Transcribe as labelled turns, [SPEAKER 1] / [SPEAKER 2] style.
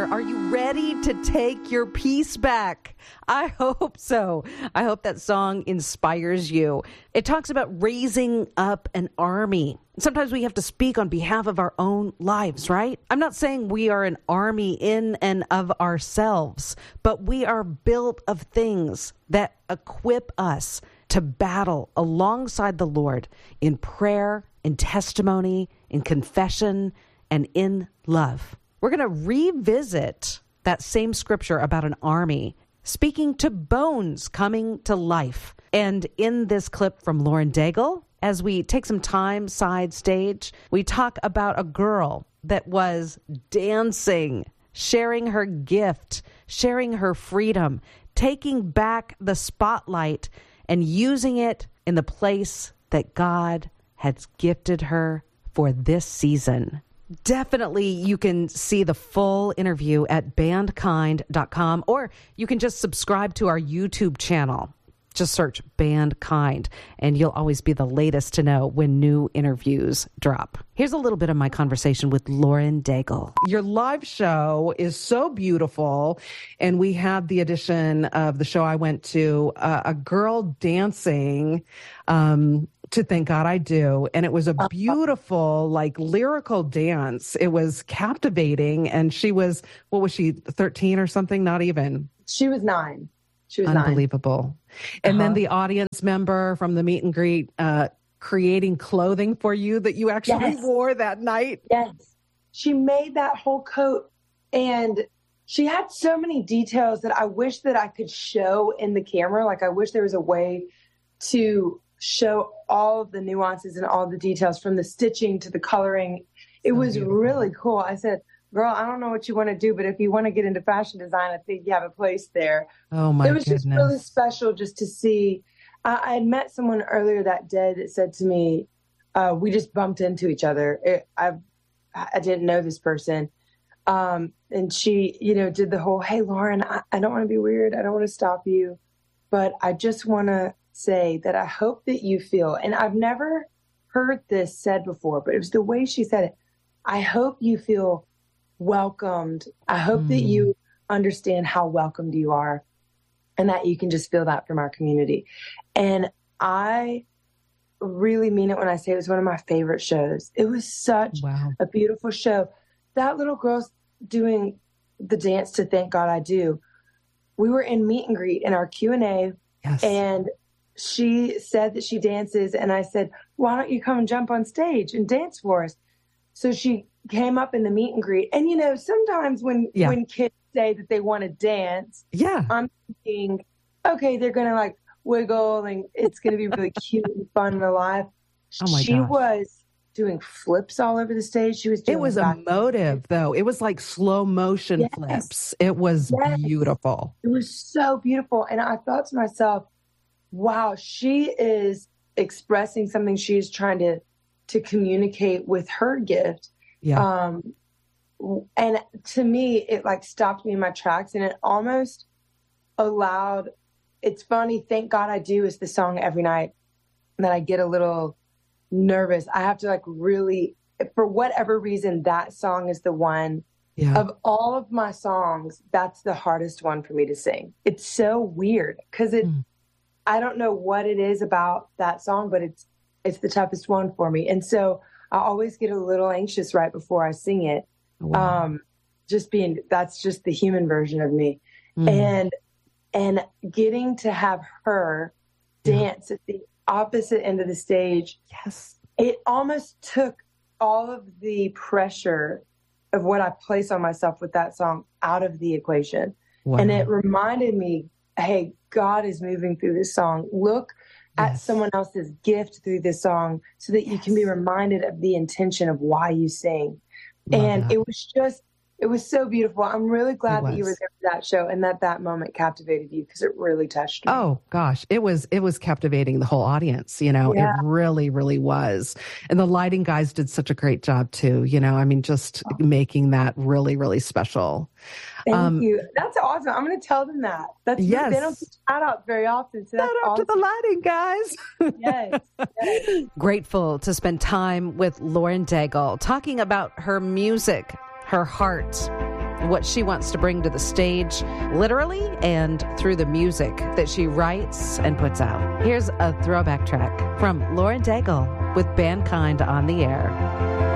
[SPEAKER 1] Are you ready to take your peace back? I hope so. I hope that song inspires you. It talks about raising up an army. Sometimes we have to speak on behalf of our own lives, right? I'm not saying we are an army in and of ourselves, but we are built of things that equip us to battle alongside the Lord in prayer, in testimony, in confession, and in love. We're going to revisit that same scripture about an army speaking to bones coming to life. And in this clip from Lauren Daigle, as we take some time side stage, we talk about a girl that was dancing, sharing her gift, sharing her freedom, taking back the spotlight and using it in the place that God has gifted her for this season. Definitely, you can see the full interview at bandkind.com, or you can just subscribe to our YouTube channel. Just search Bandkind, and you'll always be the latest to know when new interviews drop. Here's a little bit of my conversation with Lauren Daigle. Your live show is so beautiful, and we had the edition of the show I went to, a girl dancing to Thank God I Do. And it was a beautiful, lyrical dance. It was captivating. And she was, what was she, 13 or something? Not even.
[SPEAKER 2] She was 9. She was
[SPEAKER 1] unbelievable.
[SPEAKER 2] 9.
[SPEAKER 1] And then the audience member from the meet and greet creating clothing for you that you actually wore that night.
[SPEAKER 2] Yes. She made that whole coat, and she had so many details that I wish that I could show in the camera. Like, I wish there was a way to show all of the nuances and all the details, from the stitching to the coloring. It was beautiful. Really cool. I said, girl, I don't know what you want to do, but if you want to get into fashion design, I think you have a place there.
[SPEAKER 1] Oh my goodness.
[SPEAKER 2] It was just really special just to see. I had met someone earlier that day that said to me, we just bumped into each other. I didn't know this person. And she, did the whole, hey, Lauren, I don't want to be weird. I don't want to stop you, but I just want to say that I hope that you feel, and I've never heard this said before, but it was the way she said it. I hope you feel welcomed. I hope that you understand how welcomed you are, and that you can just feel that from our community. And I really mean it when I say it was one of my favorite shows. It was such a beautiful show. That little girl's doing the dance to Thank God I Do. We were in meet and greet in our Q&A, and she said that she dances, and I said, why don't you come and jump on stage and dance for us? So she came up in the meet and greet. And, sometimes when kids say that they want to dance, I'm thinking, okay, they're going to wiggle, and it's going to be really cute and fun and alive.
[SPEAKER 1] Oh my
[SPEAKER 2] She was doing flips all over the stage. She was doing
[SPEAKER 1] It was emotive, though. It was like slow motion flips. It was beautiful.
[SPEAKER 2] It was so beautiful. And I thought to myself, wow, she is expressing something she's trying to communicate with her gift. And to me, it stopped me in my tracks, and it almost allowed, it's funny, Thank God I Do is the song every night that I get a little nervous. I have to really, for whatever reason, that song is the one of all of my songs. That's the hardest one for me to sing. It's so weird because I don't know what it is about that song, but it's the toughest one for me. And so I always get a little anxious right before I sing it. Wow. That's just the human version of me. And getting to have her dance at the opposite end of the stage. It almost took all of the pressure of what I place on myself with that song out of the equation. And it reminded me, hey, God is moving through this song. Look at someone else's gift through this song so that you can be reminded of the intention of why you sing. It was so beautiful. I'm really glad that you were there for that show, and that moment captivated you, because it really touched me.
[SPEAKER 1] Oh gosh, it was captivating the whole audience. It really, really was. And the lighting guys did such a great job too. Just making that really, really special.
[SPEAKER 2] Thank you. That's awesome. I'm going to tell them that. They don't get shout out very often. So that's
[SPEAKER 1] shout out to the lighting guys.
[SPEAKER 2] Yes.
[SPEAKER 1] Grateful to spend time with Lauren Daigle talking about her music, her heart, what she wants to bring to the stage, literally and through the music that she writes and puts out. Here's a throwback track from Lauren Daigle with Bandkind on the Air.